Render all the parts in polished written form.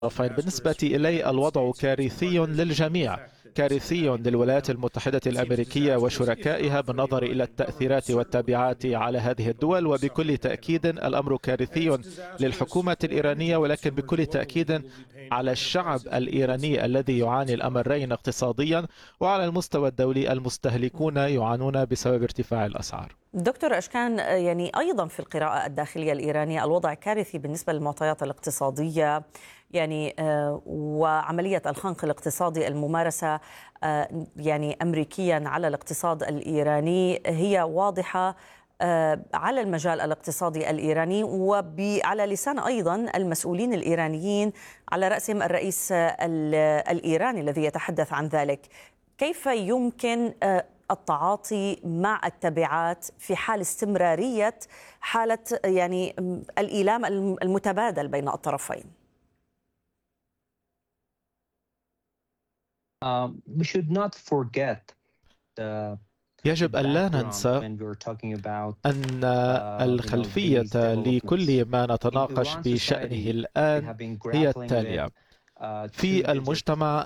بالنسبة إلي الوضع كارثي للجميع، كارثي للولايات المتحدة الأمريكية وشركائها بالنظر إلى التأثيرات والتبعات على هذه الدول، وبكل تأكيد الأمر كارثي للحكومة الإيرانية، ولكن بكل تأكيد على الشعب الإيراني الذي يعاني الأمرين اقتصاديا، وعلى المستوى الدولي المستهلكون يعانون بسبب ارتفاع الأسعار. دكتور أشكان، يعني أيضا في القراءة الداخلية الإيرانية الوضع كارثي بالنسبة للمعطيات الاقتصادية، يعني وعملية الخنق الاقتصادي الممارسة يعني أمريكيا على الاقتصاد الإيراني هي واضحة على المجال الاقتصادي الإيراني، وعلى لسان أيضا المسؤولين الإيرانيين على رأسهم الرئيس الإيراني الذي يتحدث عن ذلك. كيف يمكن التعاطي مع التبعات في حال استمرارية حالة يعني الإيلام المتبادل بين الطرفين؟ يجب أن لا ننسى أن الخلفية لكل ما نتناقش بشأنه الآن هي التالية. في المجتمع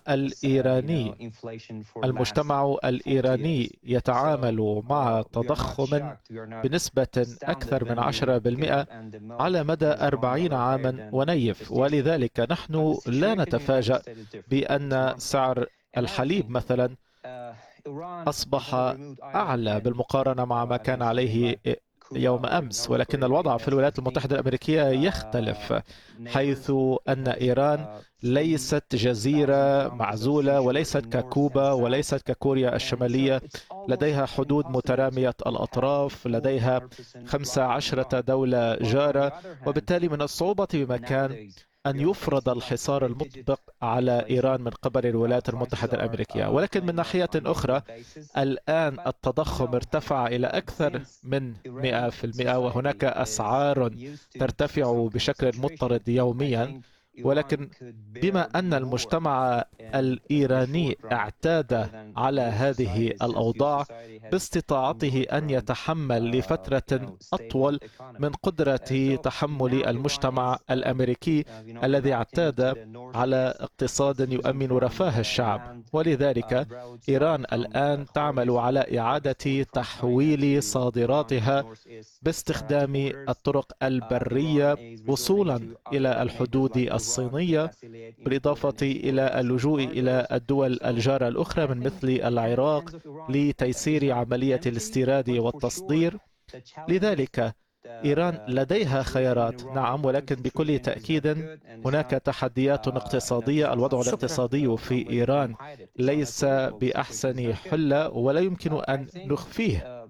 الإيراني يتعامل مع تضخم بنسبة أكثر من 10% على مدى 40 عاما ونيف، ولذلك نحن لا نتفاجأ بأن سعر الحليب مثلا أصبح أعلى بالمقارنة مع ما كان عليه يوم أمس، ولكن الوضع في الولايات المتحدة الأمريكية يختلف، حيث أن إيران ليست جزيرة معزولة، وليست ككوبا، وليست ككوريا الشمالية. لديها حدود مترامية الأطراف، لديها 15 دولة جارة، وبالتالي من الصعوبة بمكان أن يفرض الحصار المطبق على إيران من قبل الولايات المتحدة الأمريكية. ولكن من ناحية أخرى الآن التضخم ارتفع إلى أكثر من 100%، وهناك أسعار ترتفع بشكل مضطرد يوميا، ولكن بما أن المجتمع الإيراني اعتاد على هذه الأوضاع باستطاعته أن يتحمل لفترة أطول من قدرة تحمل المجتمع الأمريكي الذي اعتاد على اقتصاد يؤمن رفاه الشعب. ولذلك إيران الآن تعمل على إعادة تحويل صادراتها باستخدام الطرق البرية وصولا إلى الحدود الصينية، بالإضافة إلى اللجوء إلى الدول الجارة الأخرى من مثل العراق لتيسير عملية الاستيراد والتصدير. لذلك إيران لديها خيارات، نعم، ولكن بكل تأكيد هناك تحديات اقتصادية. الوضع الاقتصادي في إيران ليس بأحسن حلة ولا يمكن أن نخفيه.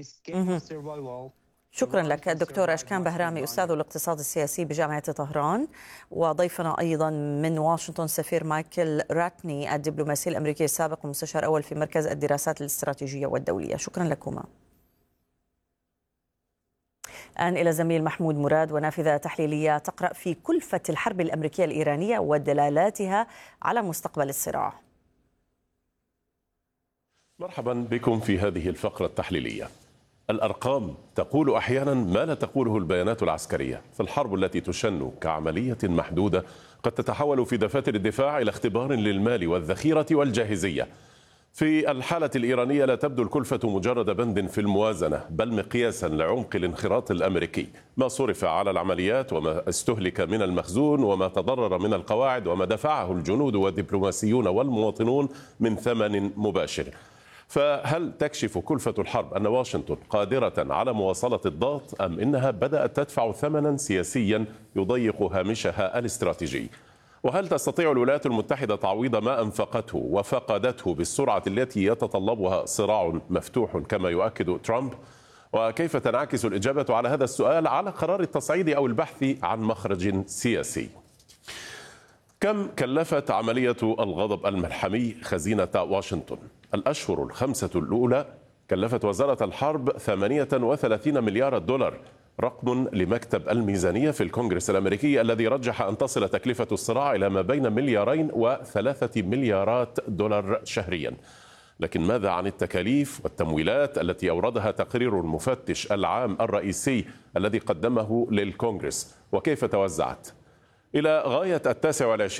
شكرا لك دكتور أشكان بهرامي، أستاذ الاقتصاد السياسي بجامعة طهران، وضيفنا أيضا من واشنطن سفير مايكل راتني الدبلوماسي الأمريكي السابق ومستشار أول في مركز الدراسات الاستراتيجية والدولية. شكرا لكما. الآن إلى زميل محمود مراد ونافذة تحليلية تقرأ في كلفة الحرب الأمريكية الإيرانية ودلالاتها على مستقبل الصراع. مرحبا بكم في هذه الفقرة التحليلية. الأرقام تقول أحيانا ما لا تقوله البيانات العسكرية، فالحرب التي تشن كعملية محدودة قد تتحول في دفاتر الدفاع إلى اختبار للمال والذخيرة والجاهزية. في الحالة الإيرانية لا تبدو الكلفة مجرد بند في الموازنة، بل مقياسا لعمق الانخراط الأمريكي، ما صرف على العمليات وما استهلك من المخزون وما تضرر من القواعد وما دفعه الجنود والدبلوماسيون والمواطنون من ثمن مباشر. فهل تكشف كلفة الحرب أن واشنطن قادرة على مواصلة الضغط، أم إنها بدأت تدفع ثمنا سياسيا يضيق هامشها الاستراتيجي؟ وهل تستطيع الولايات المتحدة تعويض ما أنفقته وفقدته بالسرعة التي يتطلبها صراع مفتوح كما يؤكد ترامب؟ وكيف تنعكس الإجابة على هذا السؤال على قرار التصعيد أو البحث عن مخرج سياسي؟ كم كلفت عملية الغضب الملحمي خزينة واشنطن؟ الأشهر الخمسة الأولى كلفت وزارة الحرب 38 مليار دولار، رقم لمكتب الميزانية في الكونغرس الأمريكي الذي رجح أن تصل تكلفة الصراع إلى ما بين 2 و3 مليارات دولار شهريا. لكن ماذا عن التكاليف والتمويلات التي أوردها تقرير المفتش العام الرئيسي الذي قدمه للكونغرس، وكيف توزعت؟ إلى غاية 29